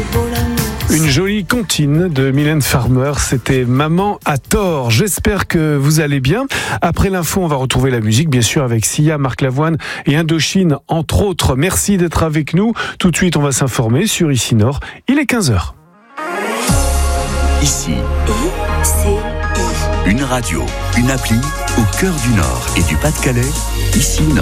Une jolie comptine de Mylène Farmer, c'était Maman a tort. J'espère que vous allez bien. Après l'info, on va retrouver la musique, bien sûr, avec Sia, Marc Lavoine et Indochine, entre autres. Merci d'être avec nous. Tout de suite, on va s'informer sur Ici Nord. Il est 15h. Ici, une radio, une appli au cœur du Nord et du Pas-de-Calais. Ici Nord.